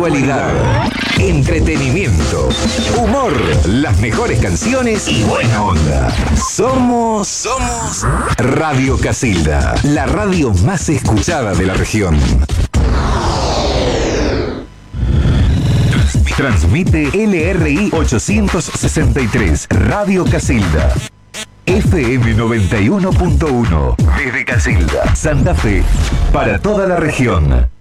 actualidad, entretenimiento, humor, las mejores canciones y buena onda. Somos Radio Casilda, la radio más escuchada de la región. Transmite LRI 863, Radio Casilda. FM 91.1, desde Casilda, Santa Fe, para toda la región.